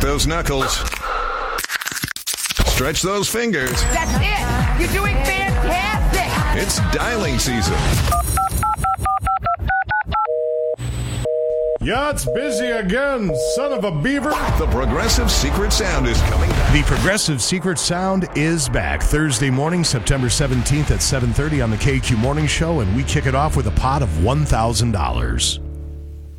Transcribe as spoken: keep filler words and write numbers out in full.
those knuckles. Stretch those fingers. That's it. You're doing fantastic. It's dialing season. Yeah, it's busy again, son of a beaver. The Progressive Secret Sound is coming back. The Progressive Secret Sound is back Thursday morning, September seventeenth at seven thirty on the K Q Morning Show, and we kick it off with a pot of one thousand dollars.